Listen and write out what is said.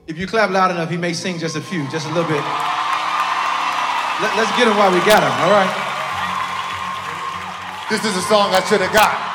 If you clap loud enough, he may sing just a few, just a little bit. Let's get him while we got him, all right? This is a song I should have got.